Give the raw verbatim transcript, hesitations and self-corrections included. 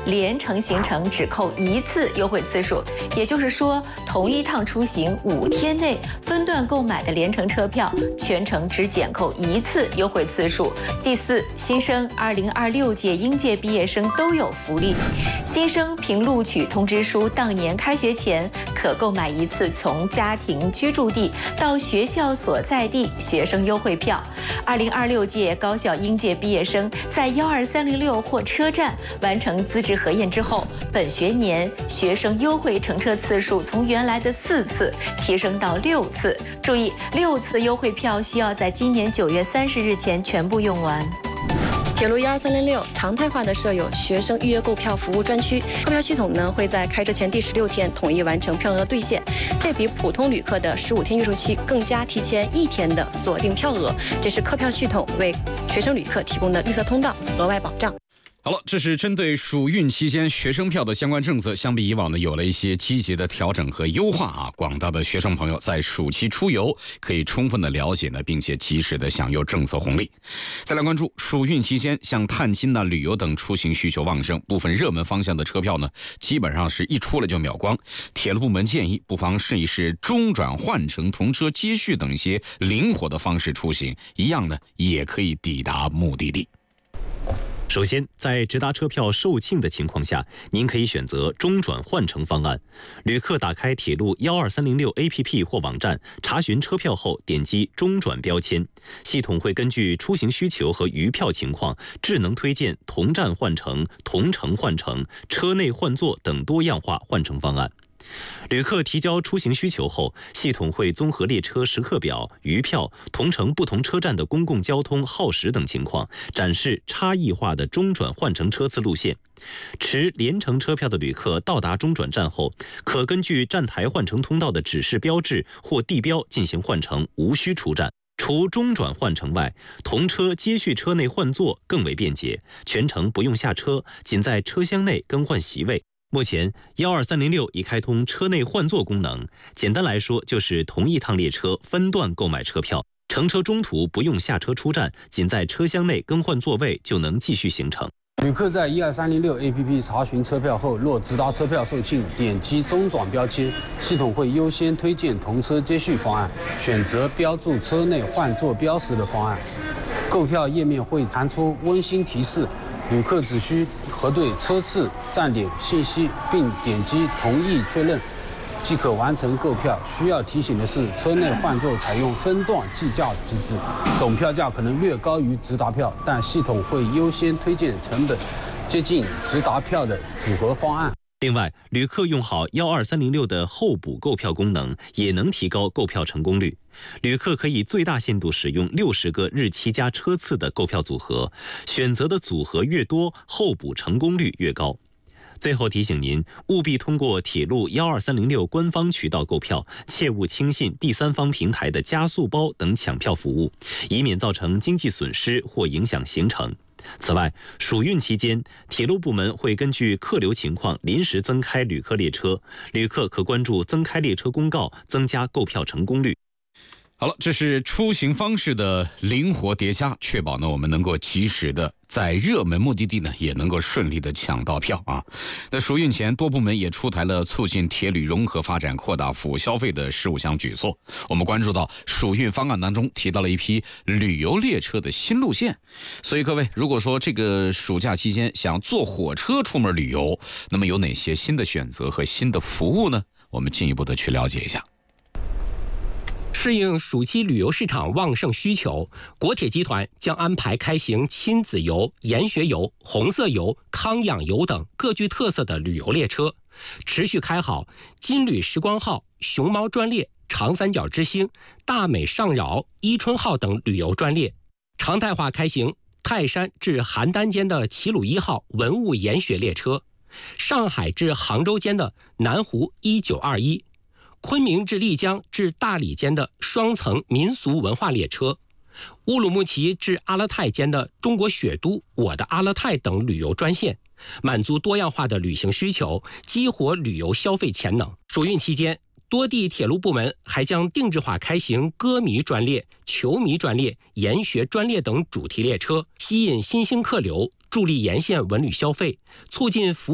连程行程只扣一次优惠次数，也就是说，同一趟出行五天内分段购买的连程车票，全程只减扣一次优惠次数。第四，新生二零二六届应届毕业生都有福利，新生凭录取通知书当年开学前可购买一次从家庭居住地到学校所在地学生优惠票。二零二六届高校应届毕业生在幺二三零六或车站完成资质核验之后，本学年学生优惠乘车次数从原来的四次提升到六次。注意，六次优惠票需要在今年九月三十日前全部用完。 铁路一二三零六常态化的设有学生预约购票服务专区，购票系统呢会在开车前第十六天统一完成票额兑现，这比普通旅客的十五天预售期更加提前一天的锁定票额，这是客票系统为学生旅客提供的绿色通道额外保障。 好了，这是针对暑运期间学生票的相关政策，相比以往呢，有了一些积极的调整和优化啊。广大的学生朋友在暑期出游可以充分的了解呢，并且及时的享有政策红利。再来关注暑运期间，像探亲呐、旅游等出行需求旺盛，部分热门方向的车票呢，基本上是一出来就秒光。铁路部门建议，不妨试一试中转换乘、同车接续等一些灵活的方式出行，一样呢，也可以抵达目的地。 首先，在直达车票售罄的情况下，您可以选择中转换乘方案。旅客打开铁路幺二三零六 A P P 或网站，查询车票后点击中转标签，系统会根据出行需求和余票情况，智能推荐同站换乘、同程换乘、车内换座等多样化换乘方案。旅客提交出行需求后，系统会综合列车时刻表、余票、同程不同车站的公共交通耗时等情况，展示差异化的中转换乘车次路线。持连程车票的旅客到达中转站后，可根据站台换乘通道的指示标志或地标进行换乘，无需出站。除中转换乘外，同车接续车内换座更为便捷，全程不用下车，仅在车厢内更换席位。目前幺二三零六已开通车内换座功能，简单来说就是同一趟列车分段购买车票，乘车中途不用下车出站，仅在车厢内更换座位就能继续行程。 旅客在一二三零六 A P P 查询车票后，若直达车票售罄，点击中转标签，系统会优先推荐同车接续方案，选择标注车内换座标识的方案。购票页面会弹出温馨提示，旅客只需核对车次、站点信息，并点击同意确认，即可完成购票。需要提醒的是，车内换座采用分段计价机制，总票价可能略高于直达票，但系统会优先推荐成本接近直达票的组合方案。 另外，旅客用好幺二三零六的候补购票功能，也能提高购票成功率。旅客可以最大限度使用六十个日期加车次的购票组合，选择的组合越多，候补成功率越高。最后提醒您，务必通过铁路幺二三零六官方渠道购票，切勿轻信第三方平台的加速包等抢票服务，以免造成经济损失或影响行程。此外，暑运期间，铁路部门会根据客流情况临时增开旅客列车，旅客可关注增开列车公告，增加购票成功率。 好了，这是出行方式的灵活叠加，确保呢我们能够及时的在热门目的地呢也能够顺利的抢到票啊。那暑运前，多部门也出台了促进铁旅融合发展、扩大服务消费的十五项举措。我们关注到暑运方案当中提到了一批旅游列车的新路线，所以各位，如果说这个暑假期间想坐火车出门旅游，那么有哪些新的选择和新的服务呢？我们进一步的去了解一下。 适应暑期旅游市场旺盛需求，国铁集团将安排开行亲子游、研学游、红色游、康养游等各具特色的旅游列车，持续开好金旅时光号、熊猫专列、长三角之星、大美上饶、伊春号等旅游专列，常态化开行泰山至邯郸间的齐鲁一号文物研学列车，上海至杭州间的南湖一九二一。昆明至丽江至大理间的双层民俗文化列车，乌鲁木齐至阿勒泰间的中国雪都我的阿勒泰等旅游专线，满足多样化的旅行需求，激活旅游消费潜能。暑运期间，多地铁路部门还将定制化开行歌迷专列、球迷专列、研学专列等主题列车，吸引新兴客流，助力沿线文旅消费，促进服务